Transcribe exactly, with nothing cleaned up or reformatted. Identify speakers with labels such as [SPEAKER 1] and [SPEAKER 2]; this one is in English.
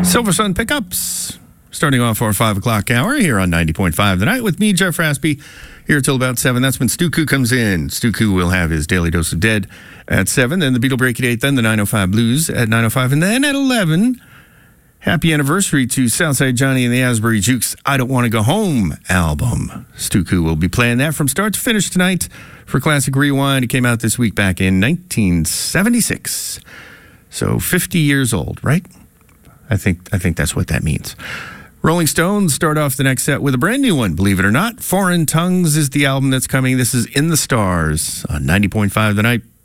[SPEAKER 1] Silver Sun Pickups, starting off our five o'clock hour here on ninety point five The Night with me, Jeff Raspy, here till about seven. That's when Stuku comes in. Stuku will have his Daily Dose of Dead at seven, then the Beatle Break at eight, then the nine oh five Blues at nine oh five, and then at eleven, happy anniversary to Southside Johnny and the Asbury Jukes I Don't Want to Go Home album. Stuku will be playing that from start to finish tonight for Classic Rewind. It came out this week back in nineteen seventy-six. So fifty years old, right? I think I think that's what that means. Rolling Stones start off the next set with a brand new one, believe it or not. Foreign Tongues is the album that's coming. This is In the Stars on ninety point five The Night.